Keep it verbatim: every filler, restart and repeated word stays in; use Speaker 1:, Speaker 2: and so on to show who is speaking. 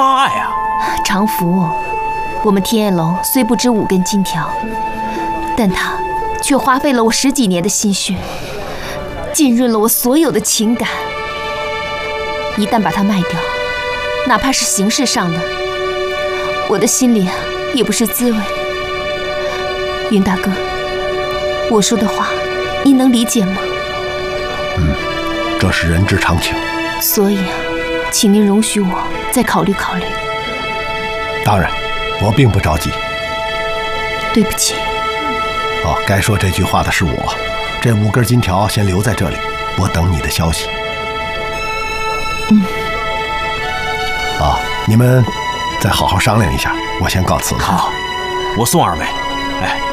Speaker 1: 妈呀！
Speaker 2: 常福，我们天焰楼虽不值五根金条，但它却花费了我十几年的心血，浸润了我所有的情感。一旦把它卖掉，哪怕是形式上的，我的心里也不是滋味。云大哥，我说的话，您能理解吗？
Speaker 3: 嗯，这是人之常情。
Speaker 2: 所以啊，请您容许我再考虑考虑。
Speaker 3: 当然，我并不着急。
Speaker 2: 对不起。
Speaker 3: 哦，该说这句话的是我。这五根金条先留在这里，我等你的消息。
Speaker 2: 嗯。
Speaker 3: 啊，你们再好好商量一下，我先告辞了。
Speaker 1: 好，我送二位。哎。